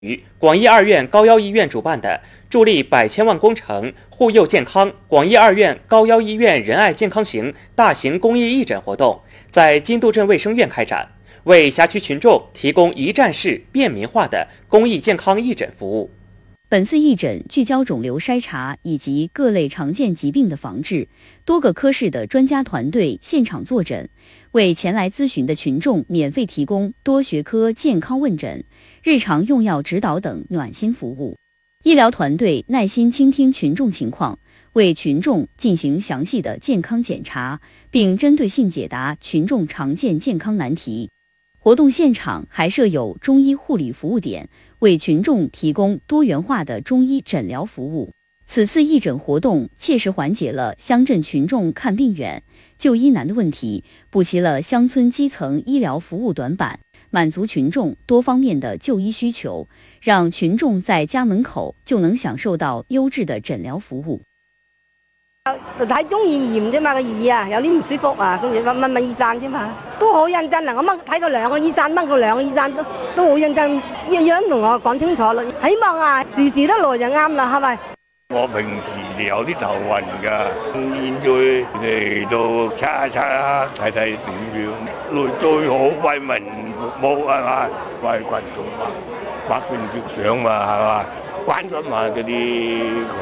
广义二院高腰医院主办的助力100千万工程护佑健康广义二院高腰医院仁爱健康行大型公益义诊活动在金渡镇卫生院开展，为辖区群众提供一站式便民化的公益健康义诊服务。 本次义诊聚焦肿瘤筛查以及各类常见疾病的防治，多个科室的专家团队现场坐诊，为前来咨询的群众免费提供多学科健康问诊、日常用药指导等暖心服务。医疗团队耐心倾听群众情况，为群众进行详细的健康检查，并针对性解答群众常见健康难题。活动现场还设有中医护理服务点，为群众提供多元化的中医诊疗服务。此次义诊活动切实缓解了乡镇群众看病远、就医难的问题，补齐了乡村基层医疗服务短板，满足群众多方面的就医需求，让群眾在家門口就能享受到優質的診療服務。 睇中耳炎啫嘛，個耳啊有啲唔舒服啊，跟住問醫生啫嘛，都好認真啊！我睇過2個醫生，問過2個醫生都好認真，樣樣同我講清楚啦。希望啊，時時都來就啱啦，係咪？ 我平時有啲頭暈㗎，現在嚟到測一測睇睇點樣，來最好為民服務係嘛，為群眾百姓着想嘛係嘛，關心下嗰啲群眾。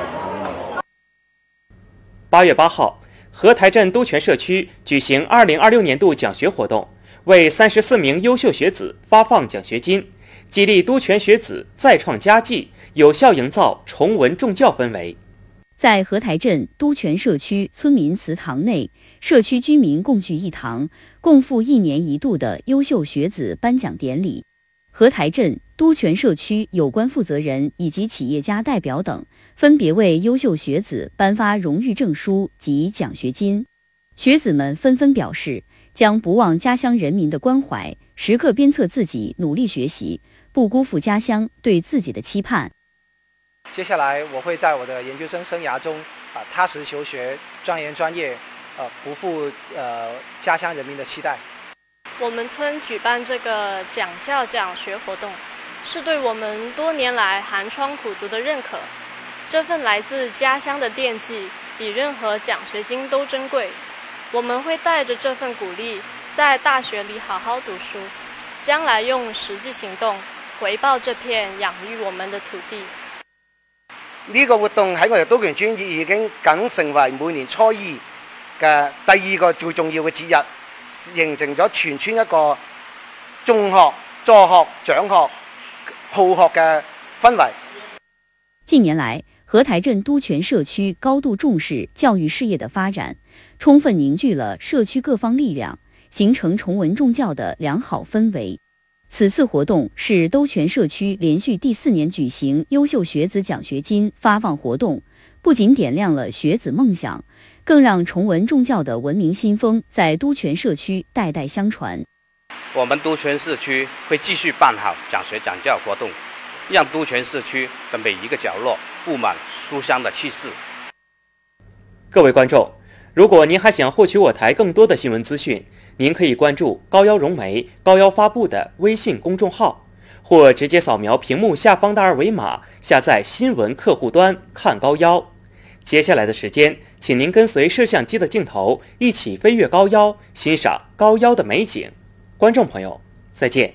8月8號，荷台鎮都全社區舉行2026年度獎學活動，為34名優秀學子發放獎學金，激勵都全學子再創佳績，有效營造崇文重教氛圍。 在荷台鎮都全社區村民祠堂內，社區居民共聚一堂，共赴1年1度的優秀學子頒獎典禮。荷台鎮都全社區有關負責人以及企業家代表等，分別為優秀學子頒發榮譽證書及獎學金。學子們紛紛表示，將不忘家鄉人民的關懷，時刻鞭策自己努力學習，不辜負家鄉對自己的期盼。 接下來我會在我的研究生生涯中踏實求學，鑽研專業，不負家鄉人民的期待。 我們村舉辦這個獎教獎學活動，是對我們多年來寒窗苦讀的認可。這份來自家鄉的惦記，比任何獎學金都珍貴。我們會帶着這份鼓勵，在大學裡好好讀書，將來用實際行動回報這片養育我們的土地。 呢個活動喺我哋都權村已經梗成為每年初2嘅第2個最重要嘅節日，形成咗全村一個眾學、助學、長學、好學嘅氛圍。 近年來，荷台鎮都全社區高度重視教育事業的發展，充分凝聚了社區各方力量，形成崇文重教的良好氛圍。此次活動是都全社區連續第4年舉行優秀學子獎學金發放活動，不僅點亮了學子夢想，更讓崇文重教的文明新風在都全社區代代相傳。 我們都全社區會繼續辦好獎學獎教活動，讓都全社區的每一個角落布滿書香的氣勢。 各位觀眾，如果您還想獲取我台更多的新聞資訊，您可以關注高腰融媒高腰發布的微信公眾號，或直接掃描屏幕下方的2維碼，下載新聞客戶端看高腰。接下來的時間，請您跟隨攝像機的鏡頭一起飛越高腰，欣賞高腰的美景。觀眾朋友，再見。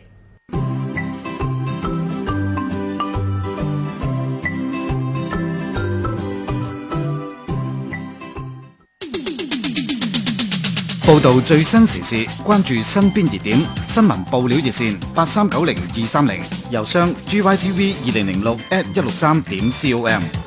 報道最新時事，關注身邊熱點，新聞報料熱線8390-230，郵箱gytv2006@163.com。